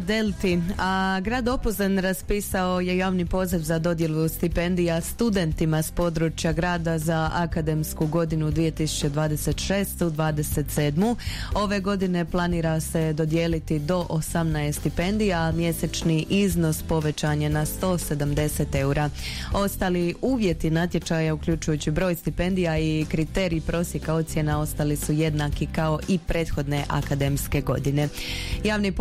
Delfi, a grad Opuzen raspisao je javni poziv za dodjelu stipendija studentima s područja grada za akademsku godinu 2026-27. Ove godine planira se dodijeliti do 18 stipendija, a mjesečni iznos povećan je na 170 eura. Ostali uvjeti natječaja, uključujući broj stipendija i kriterij prosjeka ocjena, ostali su jednaki kao i prethodne akademske godine. Javni